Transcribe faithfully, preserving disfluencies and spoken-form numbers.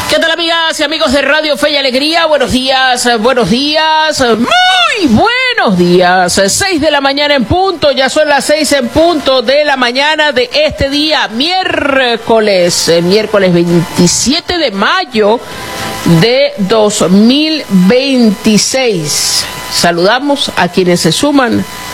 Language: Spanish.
¿Qué tal, amigas y amigos de Radio Fe y Alegría? Buenos días, buenos días, muy buenos días. Seis de la mañana en punto, ya son las seis en punto de la mañana de este día, miércoles, miércoles veintisiete de mayo de dos mil veintiséis. Saludamos a quienes se suman